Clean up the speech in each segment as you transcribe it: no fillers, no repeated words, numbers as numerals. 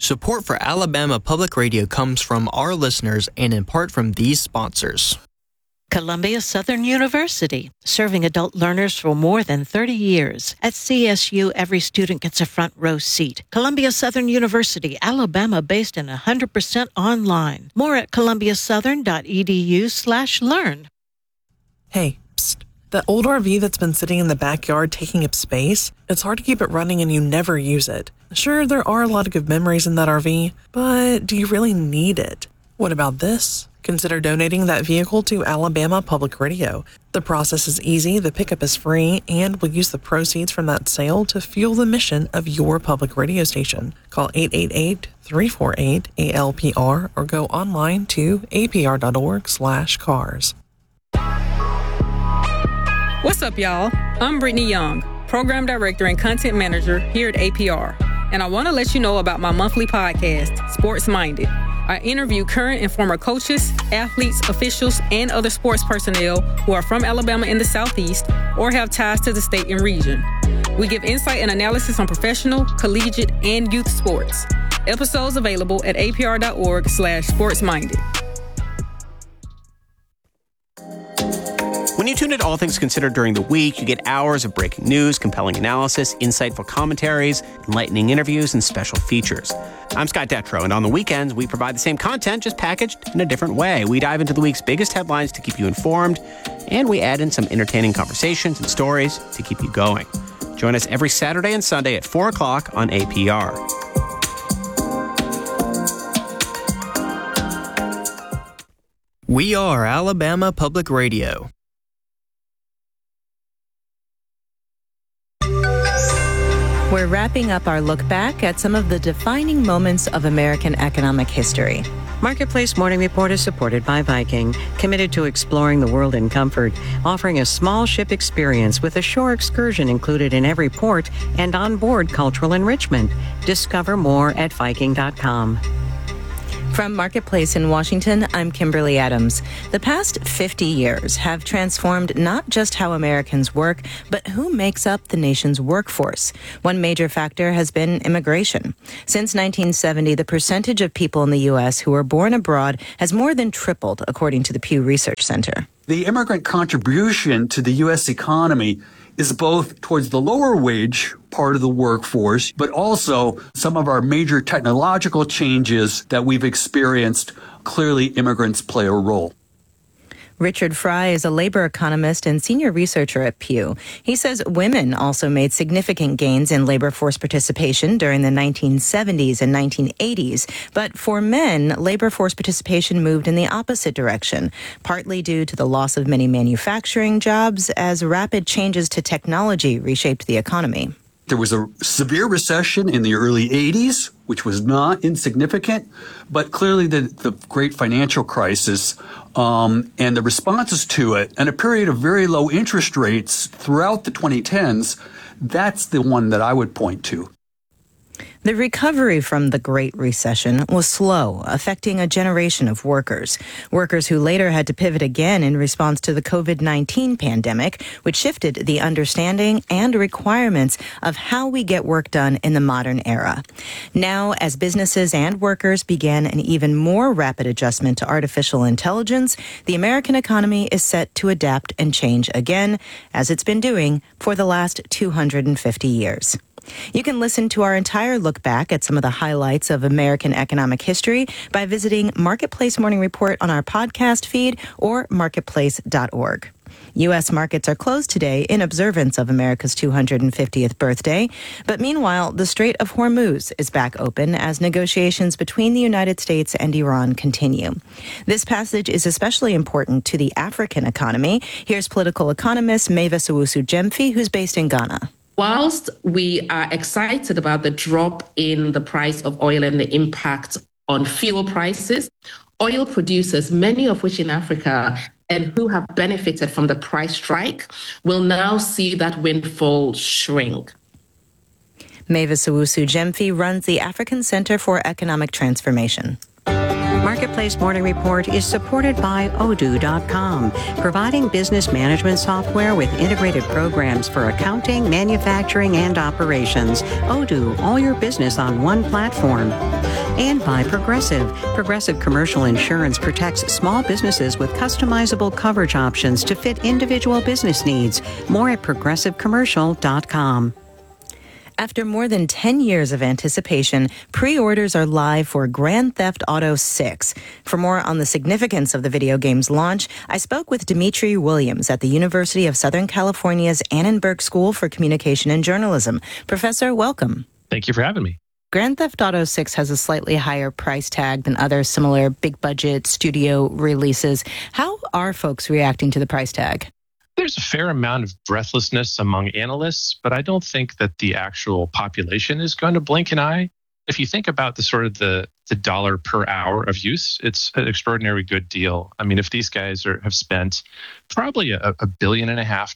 Support for Alabama Public Radio comes from our listeners and in part from these sponsors. Columbia Southern University, serving adult learners for more than 30 years. At CSU, every student gets a front row seat. Columbia Southern University, Alabama, based and 100% online. More at columbiasouthern.edu/learn. Hey, psst. The old RV that's been sitting in the backyard taking up space, it's hard to keep it running and you never use it. Sure, there are a lot of good memories in that RV, but do you really need it? What about this? Consider donating that vehicle to Alabama Public Radio. The process is easy, the pickup is free, and we'll use the proceeds from that sale to fuel the mission of your public radio station. Call 888-348-ALPR or go online to apr.org/cars. What's up, y'all? I'm Brittany Young, Program Director and Content Manager here at APR, and I want to let you know about my monthly podcast, Sports Minded. I interview current and former coaches, athletes, officials, and other sports personnel who are from Alabama in the Southeast or have ties to the state and region. We give insight and analysis on professional, collegiate, and youth sports. Episodes available at apr.org/sportsminded. When you tune into All Things Considered during the week, you get hours of breaking news, compelling analysis, insightful commentaries, enlightening interviews, and special features. I'm Scott Detrow, and on the weekends, we provide the same content, just packaged in a different way. We dive into the week's biggest headlines to keep you informed, and we add in some entertaining conversations and stories to keep you going. Join us every Saturday and Sunday at 4 o'clock on APR. We are Alabama Public Radio. We're wrapping up our look back at some of the defining moments of American economic history. Marketplace Morning Report is supported by Viking, committed to exploring the world in comfort, offering a small ship experience with a shore excursion included in every port and onboard cultural enrichment. Discover more at Viking.com. From Marketplace in Washington, I'm Kimberly Adams. The past 50 years have transformed not just how Americans work, but who makes up the nation's workforce. One major factor has been immigration. Since 1970, the percentage of people in the U.S. who are born abroad has more than tripled, according to the Pew Research Center. The immigrant contribution to the U.S. economy is both towards the lower wage part of the workforce, but also some of our major technological changes that we've experienced. Clearly, immigrants play a role. Richard Fry is a labor economist and senior researcher at Pew. He says women also made significant gains in labor force participation during the 1970s and 1980s. But for men, labor force participation moved in the opposite direction, partly due to the loss of many manufacturing jobs as rapid changes to technology reshaped the economy. There was a severe recession in the early 80s, which was not insignificant, but clearly the great financial crisis and the responses to it, and a period of very low interest rates throughout the 2010s, that's the one that I would point to. The recovery from the Great Recession was slow, affecting a generation of workers. Workers who later had to pivot again in response to the COVID-19 pandemic, which shifted the understanding and requirements of how we get work done in the modern era. Now, as businesses and workers began an even more rapid adjustment to artificial intelligence, the American economy is set to adapt and change again, as it's been doing for the last 250 years. You can listen to our entire look back at some of the highlights of American economic history by visiting Marketplace Morning Report on our podcast feed or marketplace.org. U.S. markets are closed today in observance of America's 250th birthday. But meanwhile, the Strait of Hormuz is back open as negotiations between the United States and Iran continue. This passage is especially important to the African economy. Here's political economist Mavis Owusu-Gyamfi, who's based in Ghana. Whilst we are excited about the drop in the price of oil and the impact on fuel prices, oil producers, many of which in Africa and who have benefited from the price strike, will now see that windfall shrink. Mavis Owusu-Gyamfi runs the African Center for Economic Transformation. Marketplace Morning Report is supported by Odoo.com, providing business management software with integrated programs for accounting, manufacturing, and operations. Odoo, all your business on one platform. And by Progressive. Progressive Commercial Insurance protects small businesses with customizable coverage options to fit individual business needs. More at progressivecommercial.com. After more than 10 years of anticipation, pre-orders are live for Grand Theft Auto 6. For more on the significance of the video game's launch, I spoke with Dimitri Williams at the University of Southern California's Annenberg School for Communication and Journalism. Professor, welcome. Thank you for having me. Grand Theft Auto 6 has a slightly higher price tag than other similar big-budget studio releases. How are folks reacting to the price tag? There's a fair amount of breathlessness among analysts, but I don't think that the actual population is going to blink an eye. If you think about the dollar per hour of use, it's an extraordinarily good deal. I mean, if these guys have spent probably $1.5 billion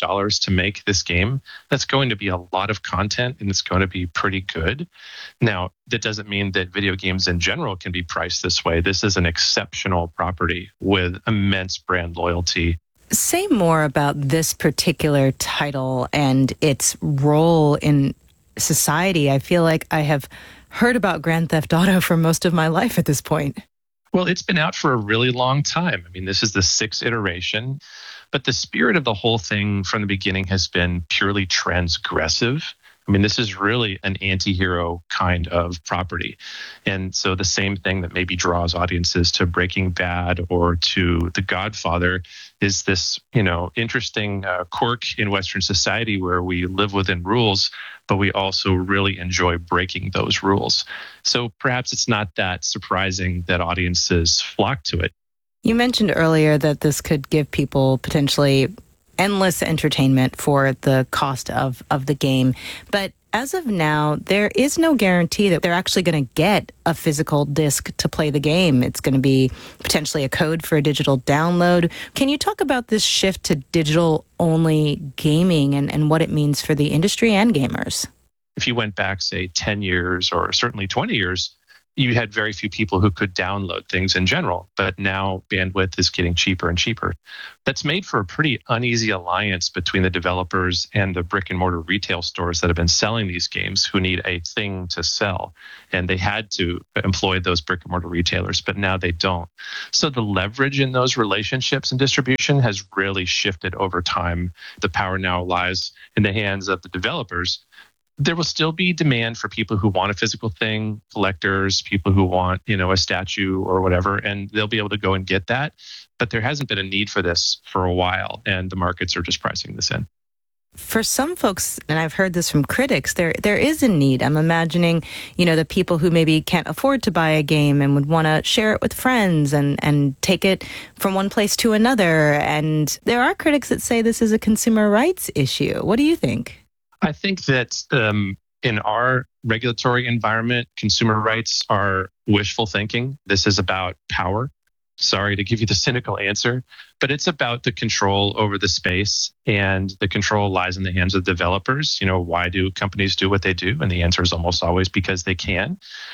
to make this game, that's going to be a lot of content and it's going to be pretty good. Now, that doesn't mean that video games in general can be priced this way. This is an exceptional property with immense brand loyalty. Say more about this particular title and its role in society. I feel like I have heard about Grand Theft Auto for most of my life at this point. Well, it's been out for a really long time. I mean, this is the 6th iteration, but the spirit of the whole thing from the beginning has been purely transgressive. I mean, this is really an anti-hero kind of property. And so the same thing that maybe draws audiences to Breaking Bad or to The Godfather is this, interesting quirk in Western society where we live within rules, but we also really enjoy breaking those rules. So perhaps it's not that surprising that audiences flock to it. You mentioned earlier that this could give people potentially endless entertainment for the cost of the game. But as of now, there is no guarantee that they're actually going to get a physical disc to play the game. It's going to be potentially a code for a digital download. Can you talk about this shift to digital-only gaming and what it means for the industry and gamers? If you went back, say, 10 years or certainly 20 years, you had very few people who could download things in general, but now bandwidth is getting cheaper and cheaper. That's made for a pretty uneasy alliance between the developers and the brick and mortar retail stores that have been selling these games who need a thing to sell. And they had to employ those brick and mortar retailers, but now they don't. So the leverage in those relationships and distribution has really shifted over time. The power now lies in the hands of the developers. There will still be demand for people who want a physical thing, collectors, people who want, a statue or whatever, and they'll be able to go and get that. But there hasn't been a need for this for a while, and the markets are just pricing this in. For some folks, and I've heard this from critics, there is a need. I'm imagining, the people who maybe can't afford to buy a game and would want to share it with friends and take it from one place to another. And there are critics that say this is a consumer rights issue. What do you think? I think that in our regulatory environment, consumer rights are wishful thinking. This is about power. Sorry to give you the cynical answer, but it's about the control over the space, and the control lies in the hands of developers. Why do companies do what they do? And the answer is almost always because they can.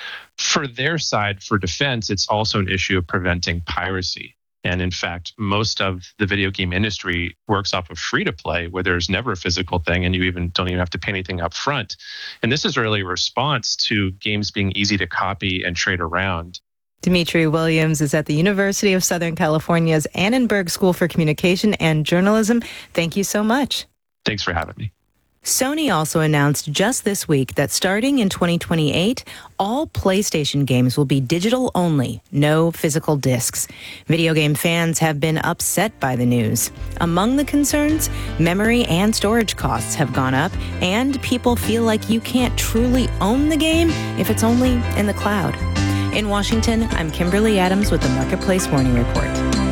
For their side, for defense, it's also an issue of preventing piracy. And in fact, most of the video game industry works off of free-to-play, where there's never a physical thing and you don't even have to pay anything up front. And this is really a response to games being easy to copy and trade around. Dimitri Williams is at the University of Southern California's Annenberg School for Communication and Journalism. Thank you so much. Thanks for having me. Sony also announced just this week that starting in 2028, all PlayStation games will be digital only, no physical discs. Video game fans have been upset by the news. Among the concerns, memory and storage costs have gone up, and people feel like you can't truly own the game if it's only in the cloud. In Washington, I'm Kimberly Adams with the Marketplace Morning Report.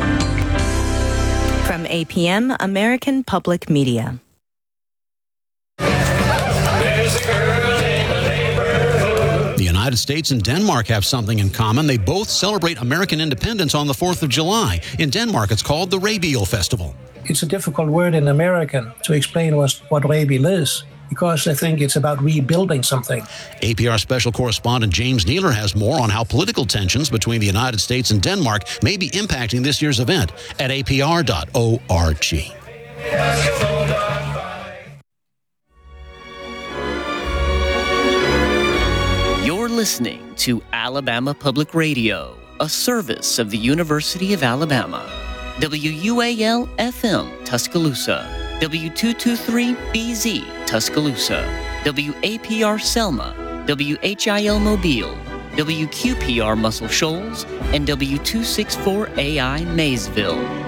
From APM, American Public Media. The United States and Denmark have something in common. They both celebrate American independence on the 4th of July. In Denmark, it's called the Rabiel Festival. It's a difficult word in American to explain what Rabiel is. because I think it's about rebuilding something. APR special correspondent James Nealer has more on how political tensions between the United States and Denmark may be impacting this year's event at apr.org. You're listening to Alabama Public Radio, a service of the University of Alabama. WUAL-FM Tuscaloosa, W223BZ Tuscaloosa, WAPR Selma, WHIL Mobile, WQPR Muscle Shoals, and W264AI Maysville.